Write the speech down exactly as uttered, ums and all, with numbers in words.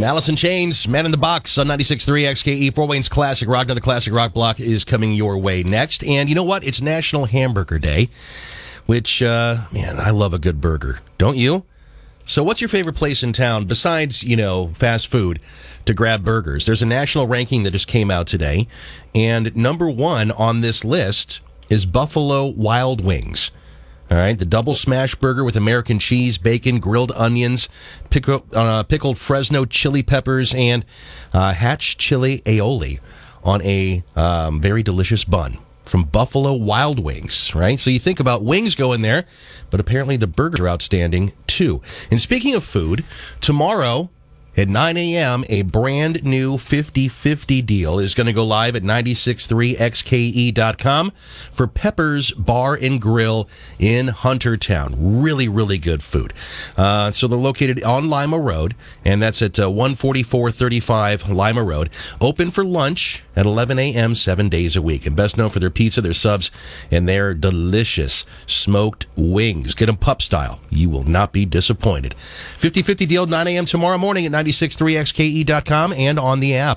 Alice in Chains, Man in the Box on ninety-six point three X K E. Fort Wayne's Classic Rock. Another Classic Rock block is coming your way next. And you know what? It's National Hamburger Day, which, uh, man, I love a good burger. Don't you? So what's your favorite place in town besides, you know, fast food to grab burgers? There's a national ranking that just came out today. And number one on this list is Buffalo Wild Wings. All right, the double smash burger with American cheese, bacon, grilled onions, pickle, uh, pickled Fresno chili peppers, and uh, hatch chili aioli on a um, very delicious bun from Buffalo Wild Wings, right? So you think about wings going there, but apparently the burgers are outstanding too. And speaking of food, tomorrow at nine a.m., a brand new fifty-fifty deal is going to go live at ninety-six point three X K E dot com for Pepper's Bar and Grill in Huntertown. Really, really good food. Uh, so they're located on Lima Road, and that's at uh, one forty-four thirty-five Lima Road. Open for lunch at eleven a.m., seven days a week. And best known for their pizza, their subs, and their delicious smoked wings. Get them pup style. You will not be disappointed. fifty-fifty deal, nine a.m. tomorrow morning at ninety-six point three X K E dot com and on the app.